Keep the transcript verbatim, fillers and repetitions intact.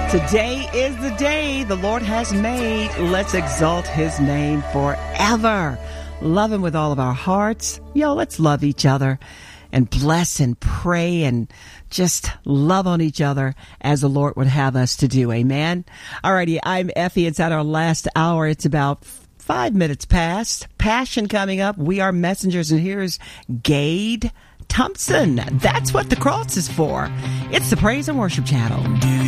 Today is the day the Lord has made. Let's exalt his name forever. Love him with all of our hearts. Yo, let's love each other and bless and pray and just love on each other as the Lord would have us to do. Amen. Alrighty, I'm Effie. It's at our last hour. It's about five minutes past. Passion coming up. We are messengers, and here's Gade Thompson. That's what the cross is for. It's the Praise and Worship Channel.